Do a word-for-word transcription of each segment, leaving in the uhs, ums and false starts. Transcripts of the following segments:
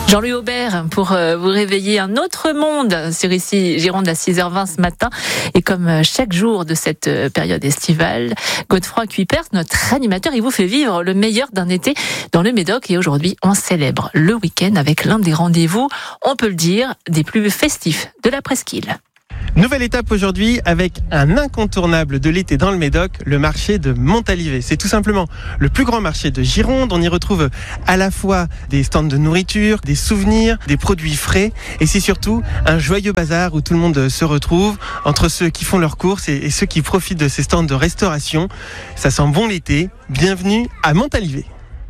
Jean-Louis Aubert pour vous réveiller un autre monde sur ici Gironde à six heures vingt ce matin. Et comme chaque jour de cette période estivale, Godefroy Cuypers, notre animateur, il vous fait vivre le meilleur d'un été dans le Médoc. Et aujourd'hui, on célèbre le week-end avec l'un des rendez-vous, on peut le dire, des plus festifs de la presqu'île. Nouvelle étape aujourd'hui avec un incontournable de l'été dans le Médoc, le marché de Montalivet. C'est tout simplement le plus grand marché de Gironde. On y retrouve à la fois des stands de nourriture, des souvenirs, des produits frais et c'est surtout un joyeux bazar où tout le monde se retrouve entre ceux qui font leurs courses et ceux qui profitent de ces stands de restauration. Ça sent bon l'été. Bienvenue à Montalivet.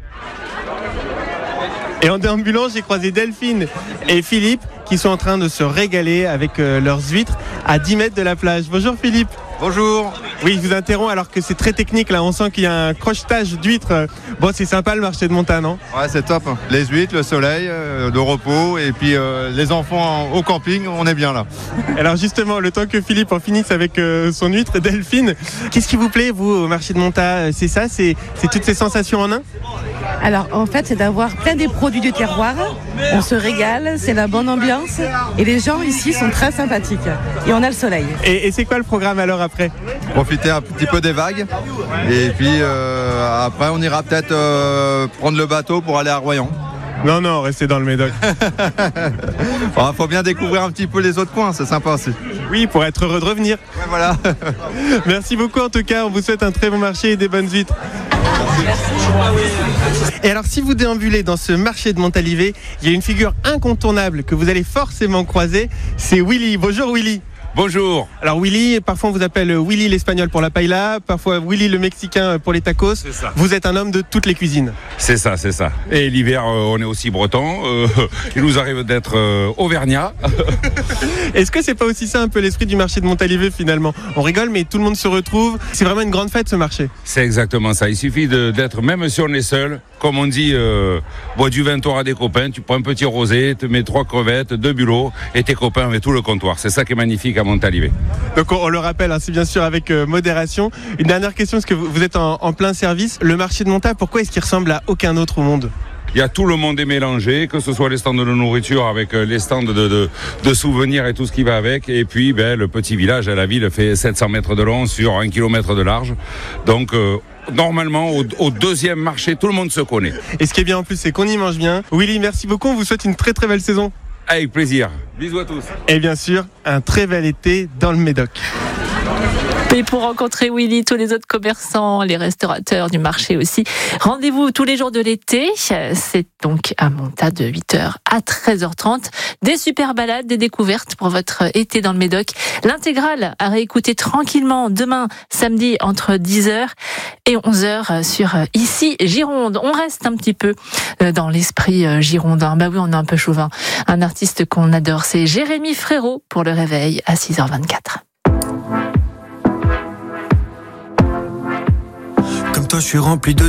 Et en déambulant, j'ai croisé Delphine et Philippe qui sont en train de se régaler avec euh, leurs huîtres à dix mètres de la plage. Bonjour Philippe. Bonjour. Oui, je vous interromps alors que c'est très technique là, on sent qu'il y a un crochetage d'huîtres. Bon, c'est sympa le marché de Monta, non ? Ouais, c'est top. Les huîtres, le soleil, euh, le repos et puis euh, les enfants au camping, on est bien là. Alors justement, le temps que Philippe en finisse avec euh, son huître, Delphine, qu'est-ce qui vous plaît vous au marché de Monta ? C'est ça, c'est, c'est toutes ces sensations en un ? Alors en fait c'est d'avoir plein des produits du terroir, on se régale, c'est la bonne ambiance et les gens ici sont très sympathiques et on a le soleil. Et, et c'est quoi le programme alors après ? Profiter un petit peu des vagues et puis euh, après on ira peut-être euh, prendre le bateau pour aller à Royan. Non, non, restez dans le Médoc. Il faut bien découvrir un petit peu les autres coins, c'est sympa aussi. Oui, pour être heureux de revenir. Ouais, voilà. Merci beaucoup en tout cas, on vous souhaite un très bon marché et des bonnes huîtres. Et alors si vous déambulez dans ce marché de Montalivet, il y a une figure incontournable que vous allez forcément croiser, c'est Willy. Bonjour Willy. Bonjour. Alors Willy, parfois on vous appelle Willy l'espagnol pour la paella, parfois Willy le mexicain pour les tacos. C'est ça. Vous êtes un homme de toutes les cuisines. C'est ça, c'est ça. Et l'hiver, euh, on est aussi breton. Euh, il nous arrive d'être euh, auvergnat. Est-ce que c'est pas aussi ça un peu l'esprit du marché de Montalivet finalement ? On rigole mais tout le monde se retrouve. C'est vraiment une grande fête ce marché. C'est exactement ça. Il suffit de, d'être, même si on est seul, comme on dit, euh, bois du vin, t'auras des copains. Tu prends un petit rosé, tu mets trois crevettes, deux bulots et tes copains avec tout le comptoir. C'est ça qui est magnifique à Montalivet. Donc on, on le rappelle, hein, c'est bien sûr avec euh, modération. Une dernière question, parce que vous, vous êtes en, en plein service. Le marché de Monta, pourquoi est-ce qu'il ressemble à aucun autre au monde ? Il y a tout le monde est mélangé, que ce soit les stands de nourriture avec les stands de, de, de souvenirs et tout ce qui va avec. Et puis ben, le petit village à la ville fait sept cents mètres de long sur un kilomètre de large. Donc euh, normalement, au, au deuxième marché, tout le monde se connaît. Et ce qui est bien en plus, c'est qu'on y mange bien. Willy, merci beaucoup, on vous souhaite une très très belle saison. Avec plaisir. Bisous à tous. Et bien sûr, un très bel été dans le Médoc. Et pour rencontrer Willy, tous les autres commerçants, les restaurateurs du marché aussi, rendez-vous tous les jours de l'été. C'est donc à Monta de huit heures à treize heures trente. Des super balades, des découvertes pour votre été dans le Médoc. L'intégrale à réécouter tranquillement demain, samedi, entre dix heures et onze heures sur ici Gironde. On reste un petit peu dans l'esprit girondin. Bah oui, on est un peu chauvin. Un artiste qu'on adore, c'est Jérémy Frérot pour le réveil à six heures vingt-quatre. Comme toi, je suis rempli de